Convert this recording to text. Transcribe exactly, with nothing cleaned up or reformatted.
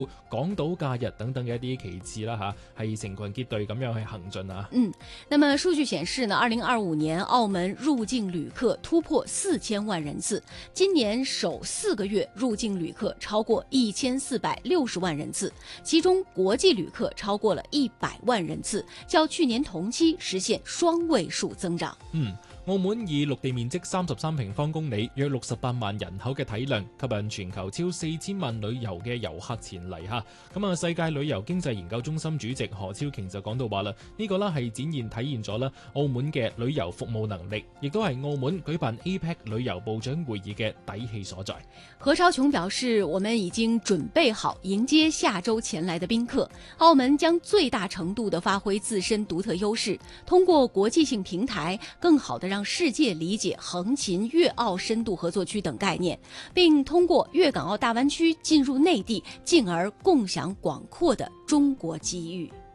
港島假日等等嘅一啲旗幟啦吓，係成群結隊咁樣去行進啊。 嗯，那麼數據顯示呢，二零二五年澳門入境旅客突破四千萬人次，今年首四個月入境旅客超過一千四百六十萬人次，其中國際旅客超過了一百萬人次，較去年同期實現雙位數增長。 嗯。澳門以陸地面積三十三平方公里，約六十八萬人口嘅體量，吸引全球超四千萬旅遊嘅遊客前嚟嚇。咁啊，世界旅遊經濟研究中心主席何超瓊就講到話啦，呢個啦係展現體現咗啦澳門嘅旅遊服務能力，亦都係澳門舉辦 A P E C 旅遊部長會議嘅底氣所在。 何超瓊表示，我們已經準備好迎接下周前來的賓客，澳門將最大程度地發揮自身獨特優勢，通過國際性平台，更好地讓世界理解橫琴粵澳深度合作區等概念，並通過粵港澳大灣區進入內地，進而共享廣闊的中國機遇。